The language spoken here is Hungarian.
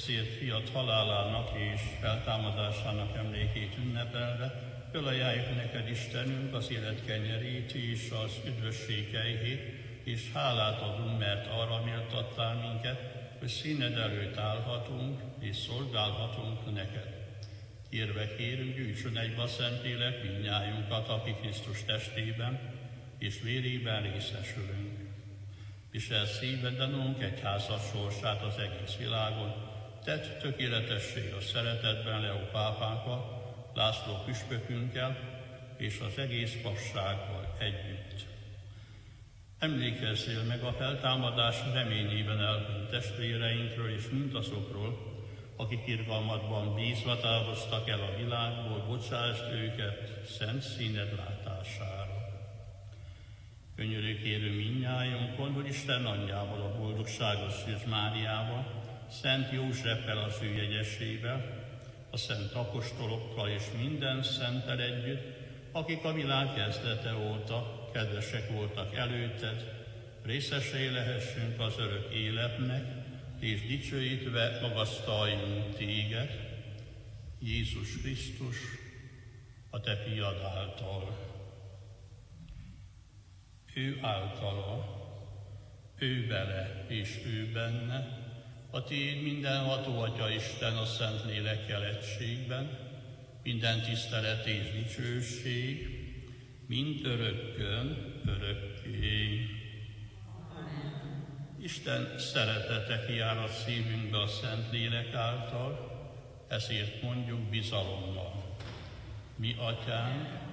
Ezért fiat halálának és feltámadásának emlékét ünnepelve, fölajánljuk neked, Istenünk, az élet kenyerét és az üdvösség kejhét, és hálát adunk, mert arra méltattál minket, hogy színed előtt állhatunk és szolgálhatunk neked. Kérve kérünk, gyűjtsön egybe a Szentlélek mindnyájunkat, aki Krisztus testében és vérében részesülünk. Visel szívedben egyházas sorsát az egész világon, tedd tökéletessé a szeretetben Leó pápánkkal, László püspökünkkel és az egész papsággal együtt. Emlékezzél meg a feltámadás reményében elhunyt testvéreinkről és mindazokról, akik irgalmadban bízva távoztak el a világból, bocsásd őket szent színed látására. Könyörű kérő mindnyájunkon, hogy Isten anyjával, a boldogságos Szűz Máriával, Szent Józseffel az ő jegyesével, a szent apostolokkal és minden szenttel együtt, akik a világ kezdete óta kedvesek voltak előtted, részesei lehessünk az örök életnek, és dicsőítve magasztaljunk téged, Jézus Krisztus, a te fiad által. Ő általa, ő vele és ő benne, a tiéd mindenható Atya Isten a Szentlélekkel egységben, minden tisztelet és dicsőség, mind örökkön, örökké. Isten szeretete kiárad szívünkbe a Szentlélek által, ezért mondjuk bizalommal. Mi Atyánk,